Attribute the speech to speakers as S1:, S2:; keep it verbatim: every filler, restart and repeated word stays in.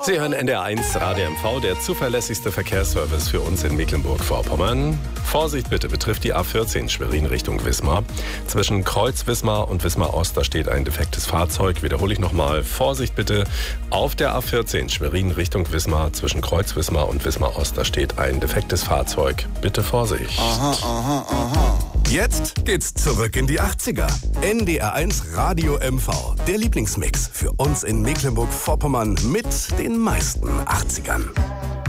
S1: Sie hören N D R eins Radio M V, der zuverlässigste Verkehrsservice für uns in Mecklenburg-Vorpommern. Vorsicht bitte, betrifft die A vierzehn Schwerin Richtung Wismar. Zwischen Kreuz Wismar und Wismar Ost, da steht ein defektes Fahrzeug. Wiederhole ich nochmal. Vorsicht bitte, auf der A vierzehn Schwerin Richtung Wismar. Zwischen Kreuz Wismar und Wismar Ost, da steht ein defektes Fahrzeug. Bitte Vorsicht.
S2: Aha, aha, aha.
S3: Jetzt geht's zurück in die achtziger. N D R eins Radio M V, der Lieblingsmix für uns in Mecklenburg-Vorpommern mit den meisten achtzigern.